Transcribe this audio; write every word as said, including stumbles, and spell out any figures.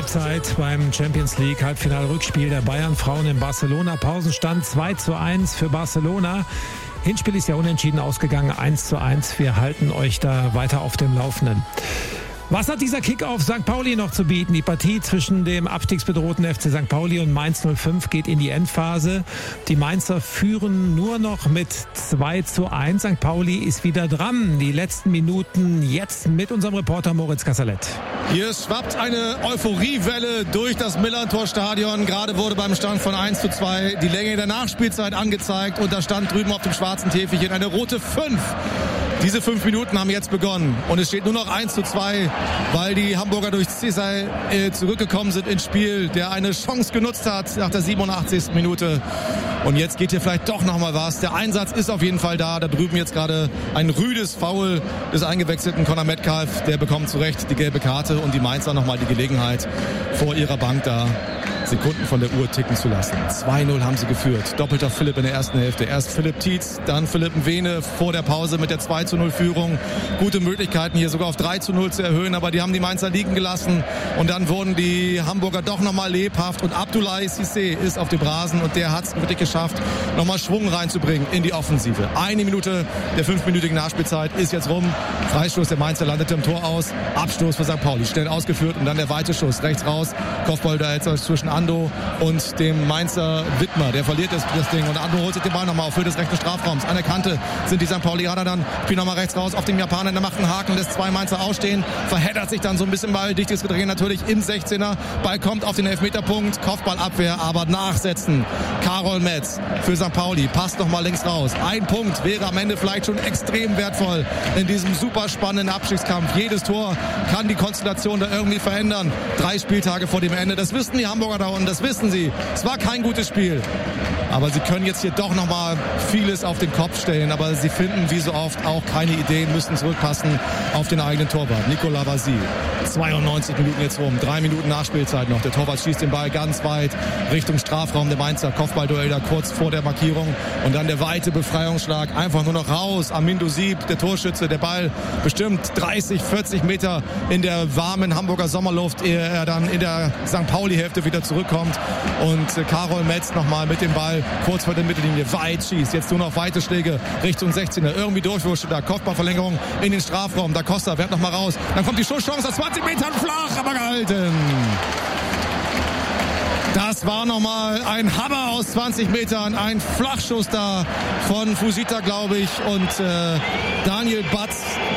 Halbzeit beim Champions League Halbfinale-Rückspiel der Bayern-Frauen in Barcelona. Pausenstand zwei zu eins für Barcelona. Hinspiel ist ja unentschieden ausgegangen, eins zu eins. Wir halten euch da weiter auf dem Laufenden. Was hat dieser Kick-Off Sankt Pauli noch zu bieten? Die Partie zwischen dem abstiegsbedrohten F C Sankt Pauli und Mainz null fünf geht in die Endphase. Die Mainzer führen nur noch mit zwei zu eins. Sankt Pauli ist wieder dran. Die letzten Minuten jetzt mit unserem Reporter Moritz Kasserlet. Hier schwappt eine Euphoriewelle durch das Millerntor-Stadion. Gerade wurde beim Stand von eins zu zwei die Länge der Nachspielzeit angezeigt. Und da stand drüben auf dem schwarzen Täfelchen eine rote fünf. Diese fünf Minuten haben jetzt begonnen und es steht nur noch eins zu zwei, weil die Hamburger durch Cesar äh, zurückgekommen sind ins Spiel, der eine Chance genutzt hat nach der siebenundachtzigsten Minute. Und jetzt geht hier vielleicht doch nochmal was. Der Einsatz ist auf jeden Fall da. Da drüben jetzt gerade ein rüdes Foul des eingewechselten Conor Metcalf. Der bekommt zu Recht die gelbe Karte und die Mainzer nochmal die Gelegenheit, vor ihrer Bank da Sekunden von der Uhr ticken zu lassen. zwei null haben sie geführt. Doppelter Philipp in der ersten Hälfte. Erst Philipp Tietz, dann Philipp Mwene vor der Pause mit der zwei zu null Führung. Gute Möglichkeiten hier sogar auf drei zu null zu erhöhen, aber die haben die Mainzer liegen gelassen. Und dann wurden die Hamburger doch nochmal lebhaft und Abdoulaye Cissé ist auf dem Rasen und der hat es wirklich geschafft, nochmal Schwung reinzubringen in die Offensive. Eine Minute der fünfminütigen Nachspielzeit ist jetzt rum. Freistoß der Mainzer landete im Tor aus. Abstoß für Sankt Pauli. Schnell ausgeführt und dann der weite Schuss rechts raus. Kopfball da jetzt zwischen Ando und dem Mainzer Wittmer. Der verliert das, das Ding und Ando holt sich den Ball nochmal auf Höhe des rechten Strafraums. An der Kante sind die Sankt Paulianer dann. Spielen nochmal rechts raus auf den Japaner. Der macht einen Haken, lässt zwei Mainzer ausstehen. Verheddert sich dann so ein bisschen Ball. Dichtes Gedränge natürlich im sechzehner. Ball kommt auf den Elfmeterpunkt. Kopfballabwehr, aber nachsetzen. Karol Metz für Sankt Pauli. Passt nochmal links raus. Ein Punkt wäre am Ende vielleicht schon extrem wertvoll in diesem super spannenden Abstiegskampf. Jedes Tor kann die Konstellation da irgendwie verändern. Drei Spieltage vor dem Ende. Das wissen die Hamburger da unten. Das wissen sie. Es war kein gutes Spiel. Aber sie können jetzt hier doch nochmal vieles auf den Kopf stellen. Aber sie finden wie so oft auch keine Ideen, müssen zurückpassen auf den eigenen Torwart. Nicolas Vasi. zweiundneunzig Minuten jetzt rum. Drei Minuten Nachspielzeit noch. Der Torwart schießt den Ball ganz weit Richtung Strafraum der Mainzer. Kopfballduell da kurz vor der Markierung. Und dann der weite Befreiungsschlag. Einfach nur noch raus. Amindo Sieb, der Torschütze. Der Ball bestimmt dreißig, vierzig Meter in der warmen Hamburger Sommerluft, ehe er dann in der Sankt Pauli-Hälfte wieder zurückkommt. Und Karol Metz nochmal mit dem Ball kurz vor der Mittellinie weit schießt. Jetzt nur noch weite Schläge Richtung sechzehner. Irgendwie durchwurscht da. Kopfballverlängerung in den Strafraum. Da Costa wehrt nochmal raus. Dann kommt die Schusschance aus zwanzig Metern flach, aber gehalten. Das war nochmal ein Hammer aus zwanzig Metern. Ein Flachschuss da von Fujita, glaube ich. Und äh, Daniel Batz